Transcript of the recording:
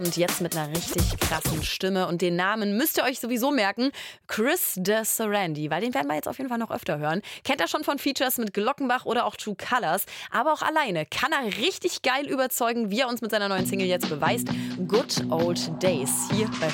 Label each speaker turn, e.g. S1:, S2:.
S1: Und jetzt mit einer richtig krassen Stimme. Und den Namen müsst ihr euch sowieso merken. Chris de Sarandi, weil den werden wir jetzt auf jeden Fall noch öfter hören. Kennt er schon von Features mit Glockenbach oder auch True Colors. Aber auch alleine kann er richtig geil überzeugen, wie er uns mit seiner neuen Single jetzt beweist. Good Old Days hier bei